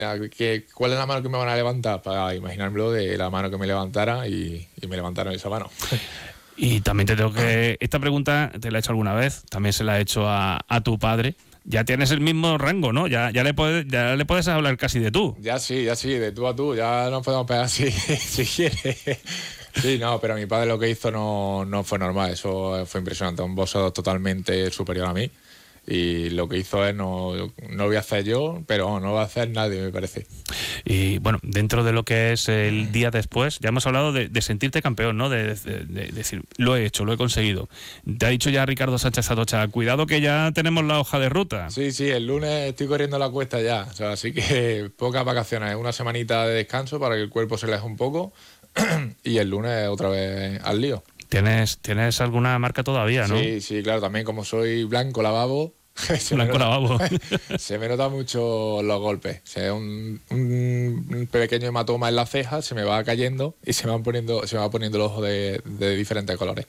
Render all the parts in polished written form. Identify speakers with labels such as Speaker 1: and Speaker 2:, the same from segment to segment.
Speaker 1: ¿Cuál es la mano que me van a levantar? Para imaginármelo de la mano que me levantara y me levantaron esa mano.
Speaker 2: Y también te tengo que... Esta pregunta te la he hecho alguna vez, también se la he hecho a tu padre. Ya tienes el mismo rango, ¿no? Ya le puedes hablar casi de tú.
Speaker 1: Ya sí, de tú a tú, ya nos podemos pegar así, si quieres. Sí, no, pero mi padre lo que hizo no fue normal, eso fue impresionante, un boxeador totalmente superior a mí. Y lo que hizo es, no lo voy a hacer yo, pero no lo va a hacer nadie, me parece.
Speaker 2: Y bueno, dentro de lo que es el día después, ya hemos hablado de sentirte campeón, ¿no? De decir, lo he hecho, lo he conseguido. Te ha dicho ya Ricardo Sánchez Atocha, cuidado que ya tenemos la hoja de ruta.
Speaker 1: Sí, el lunes estoy corriendo la cuesta ya, o sea, así que pocas vacaciones, una semanita de descanso para que el cuerpo se relaje un poco y el lunes otra vez al lío.
Speaker 2: ¿Tienes alguna marca todavía, no?
Speaker 1: Sí, claro, también como soy blanco lavabo, se me nota mucho los golpes. O sea, un pequeño hematoma en la ceja se me va cayendo y se me va poniendo el ojo de diferentes colores.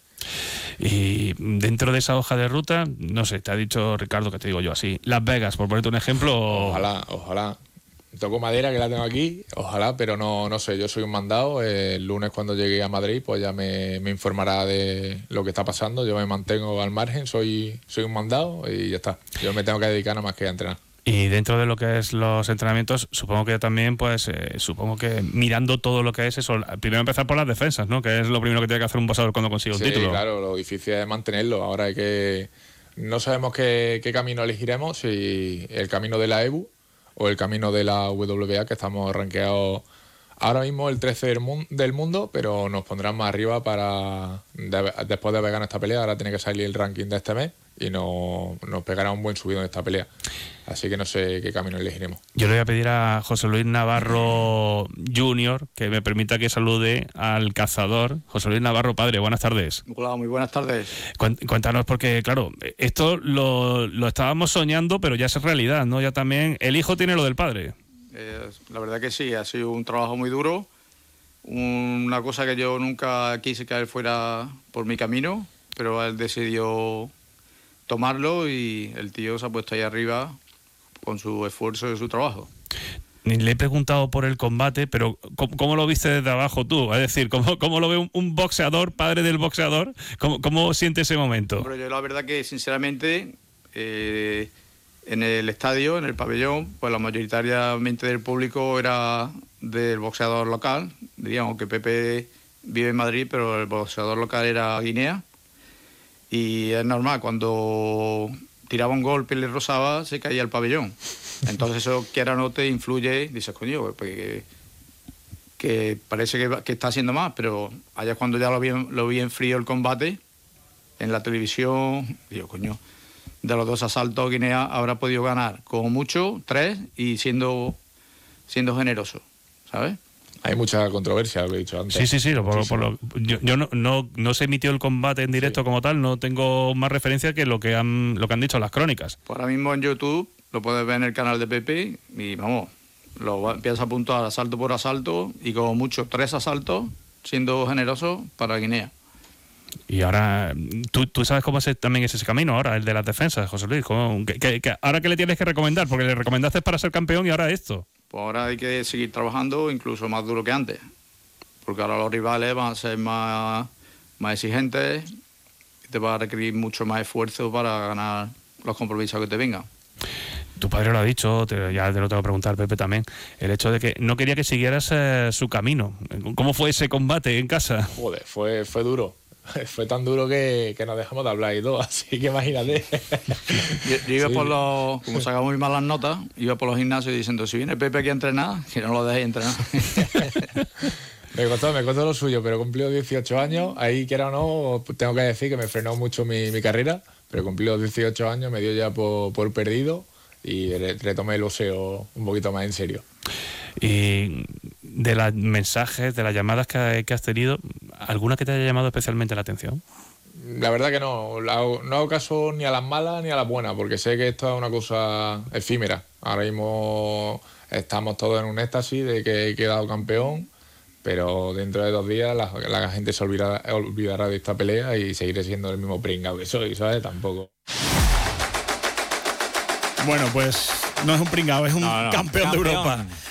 Speaker 2: Y dentro de esa hoja de ruta, no sé, te ha dicho Ricardo, que te digo yo así, Las Vegas, por ponerte un ejemplo.
Speaker 1: Ojalá. Toco madera, que la tengo aquí, ojalá, pero no sé, yo soy un mandado. El lunes cuando llegue a Madrid pues ya me informará de lo que está pasando. Yo me mantengo al margen, soy un mandado y ya está. Yo me tengo que dedicar nada más que a entrenar.
Speaker 2: Y dentro de lo que es los entrenamientos, supongo que también, pues, supongo que mirando todo lo que es eso, primero empezar por las defensas, ¿no? Que es lo primero que tiene que hacer un boxeador cuando consigue un título.
Speaker 1: Sí, claro, lo difícil es mantenerlo. Ahora hay que... No sabemos qué camino elegiremos, si el camino de la EBU o el camino de la WBA, que estamos rankeados ahora mismo el 13 del mundo, pero nos pondrán más arriba después de haber ganado esta pelea. Ahora tiene que salir el ranking de este mes y nos pegará un buen subido en esta pelea. Así que no sé qué camino elegiremos.
Speaker 2: Yo le voy a pedir a José Luis Navarro Jr. que me permita que salude al cazador. José Luis Navarro, padre, buenas tardes.
Speaker 3: Hola, muy buenas tardes.
Speaker 2: Cuéntanos, porque claro, esto lo estábamos soñando, pero ya es realidad, ¿no? Ya también el hijo tiene lo del padre.
Speaker 3: La verdad que sí, ha sido un trabajo muy duro, una cosa que yo nunca quise que él fuera por mi camino, pero él decidió tomarlo y el tío se ha puesto ahí arriba con su esfuerzo y su trabajo.
Speaker 2: Le he preguntado por el combate, pero ¿cómo lo viste desde abajo tú? Es decir, ¿cómo lo ve un boxeador, padre del boxeador? ¿Cómo siente ese momento?
Speaker 3: Pero yo la verdad que sinceramente en el estadio, en el pabellón, pues la mayoritariamente del público era del boxeador local. Diríamos que Pepe vive en Madrid, pero el boxeador local era Guinea. Y es normal, cuando tiraba un golpe y le rozaba, se caía el pabellón. Entonces eso, quiera o no, te influye, dices, coño, pues que parece que está haciendo más, pero allá cuando ya lo vi en frío el combate, en la televisión, digo, coño, de los 2 asaltos Guinea habrá podido ganar como mucho 3 y siendo generoso, ¿sabes?
Speaker 1: Hay mucha controversia, lo que he dicho antes.
Speaker 2: Sí. Yo no se emitió el combate en directo como tal, no tengo más referencia que lo que han dicho las crónicas.
Speaker 3: Pues ahora mismo en YouTube lo puedes ver en el canal de Pepe y vamos, empieza a apuntar asalto por asalto y como mucho 3 asaltos siendo generoso para Guinea.
Speaker 2: Y ahora, ¿tú sabes cómo también es ese camino ahora, el de las defensas, José Luis? ¿Ahora qué le tienes que recomendar? Porque le recomendaste para ser campeón y ahora esto.
Speaker 3: Pues ahora hay que seguir trabajando incluso más duro que antes, porque ahora los rivales van a ser más exigentes y te va a requerir mucho más esfuerzo para ganar los compromisos que te vengan.
Speaker 2: Tu padre lo ha dicho, ya te lo tengo que preguntar, Pepe, también, el hecho de que no quería que siguieras su camino. ¿Cómo fue ese combate en casa?
Speaker 1: Joder, fue duro. Fue tan duro que nos dejamos de hablar y todo, así que imagínate.
Speaker 3: Yo iba por como sacaba muy malas notas, iba por los gimnasios diciendo, si viene Pepe aquí a entrenar, que no lo dejéis entrenar.
Speaker 1: Me costó lo suyo, pero cumplió 18 años, ahí quiera o no, tengo que decir que me frenó mucho mi carrera, pero cumplió 18 años, me dio ya por perdido y retomé el boxeo un poquito más en serio.
Speaker 2: Y de los mensajes, de las llamadas que has tenido, ¿alguna que te haya llamado especialmente la atención?
Speaker 1: La verdad que no hago caso ni a las malas ni a las buenas, porque sé que esto es una cosa efímera. Ahora mismo estamos todos en un éxtasis de que he quedado campeón, pero dentro de 2 días la gente se olvidará de esta pelea y seguiré siendo el mismo pringao que soy, ¿sabes? Tampoco.
Speaker 2: Bueno, pues
Speaker 4: no es un pringao, es un
Speaker 3: No,
Speaker 4: campeón de Europa.